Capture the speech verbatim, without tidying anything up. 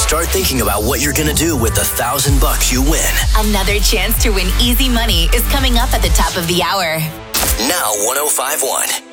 Start thinking about what you're going to do with the thousand bucks you win. Another chance to win easy money is coming up at the top of the hour. Now one oh five point one.